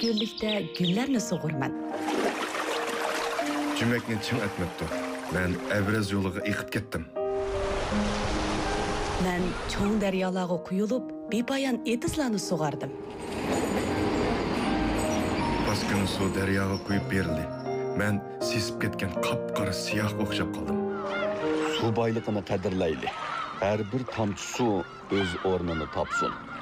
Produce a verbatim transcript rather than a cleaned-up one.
güllikdə güllərni sug'urman. Cümlekni çim etmepti. Ben Evraz yoluga eqib ketdim. Men cho'ng daryolarga quyilib, bepoyon etizlarni sug'ardim. Baskını su deryaga quyib berildi. Ben sesip ketken qap-qara siyah o'xshab qoldim. Su boyligini qadrlayli. Her bir tomchi su o'z o'rnini topsin.